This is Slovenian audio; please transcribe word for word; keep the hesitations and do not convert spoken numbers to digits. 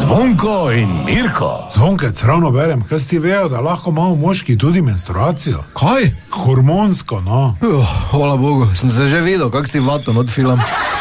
Zvonko in Mirko. Zvonkec, ravno berem, kaj ti vejo, da lahko imamo moški tudi menstruacijo? Kaj? Hormonsko, no. Uh, hvala Bogu, sem se že videl, kak si vato not filam.